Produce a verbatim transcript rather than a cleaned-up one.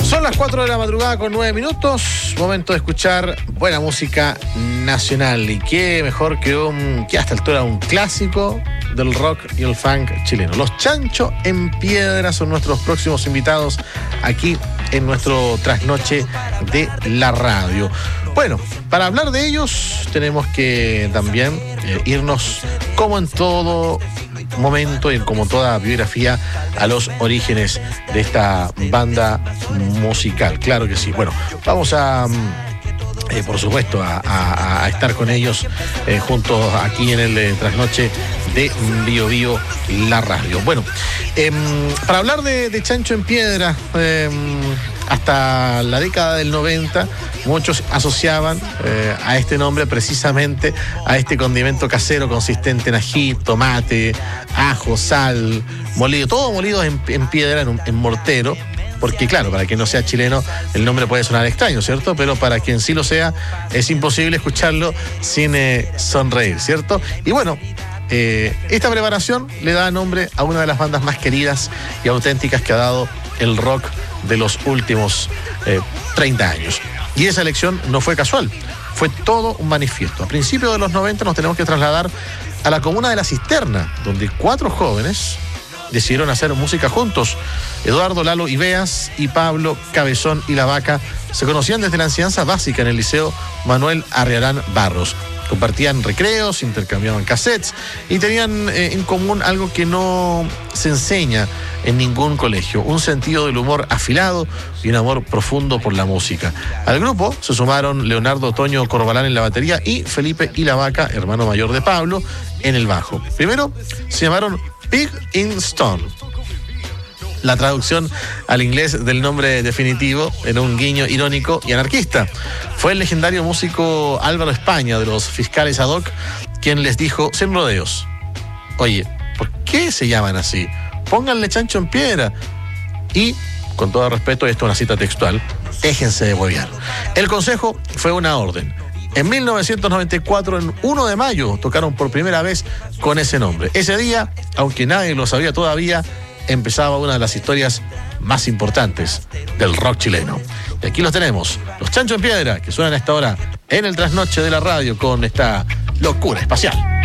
Son las cuatro de la madrugada con nueve minutos. Momento de escuchar buena música nacional. Y qué mejor que un, que hasta altura un clásico del rock y el funk chileno. Los Chancho en Piedra son nuestros próximos invitados aquí en nuestro trasnoche de la radio. Bueno, para hablar de ellos tenemos que también eh, irnos, como en todo momento y en como toda biografía, a los orígenes de esta banda musical. Claro que sí. Bueno, vamos a... Eh, por supuesto, a, a, a estar con ellos eh, juntos aquí en el eh, trasnoche de Bio Bio, la radio. Bueno, eh, para hablar de, de Chancho en Piedra, eh, hasta la década del noventa, muchos asociaban eh, a este nombre precisamente a este condimento casero consistente en ají, tomate, ajo, sal, molido, todo molido en, en piedra, en, un, en mortero. Porque claro, para quien no sea chileno, el nombre puede sonar extraño, ¿cierto? Pero para quien sí lo sea, es imposible escucharlo sin eh, sonreír, ¿cierto? Y bueno, eh, esta preparación le da nombre a una de las bandas más queridas y auténticas que ha dado el rock de los últimos eh, treinta años. Y esa elección no fue casual, fue todo un manifiesto. A principios de los noventa nos tenemos que trasladar a la comuna de La Cisterna, donde cuatro jóvenes decidieron hacer música juntos. Eduardo Lalo Ibeas y Pablo Cabezón y la Vaca se conocían desde la enseñanza básica en el Liceo Manuel Arriarán Barros. Compartían recreos, intercambiaban cassettes y tenían eh, en común algo que no se enseña en ningún colegio: un sentido del humor afilado y un amor profundo por la música. Al grupo se sumaron Leonardo Toño Corbalán en la batería y Felipe y la Vaca, hermano mayor de Pablo, en el bajo. Primero se llamaron Pig in Stone. La traducción al inglés del nombre definitivo era un guiño irónico y anarquista. Fue el legendario músico Álvaro España de los Fiscales Ad Hoc quien les dijo sin rodeos: oye, ¿por qué se llaman así? Pónganle Chancho en Piedra. Y, con todo respeto, esto es una cita textual, déjense de huevear. El consejo fue una orden. En mil novecientos noventa y cuatro, en uno de mayo, tocaron por primera vez con ese nombre. Ese día, aunque nadie lo sabía todavía, empezaba una de las historias más importantes del rock chileno. Y aquí los tenemos, los Chancho en Piedra, que suenan a esta hora en el trasnoche de la radio con esta locura espacial.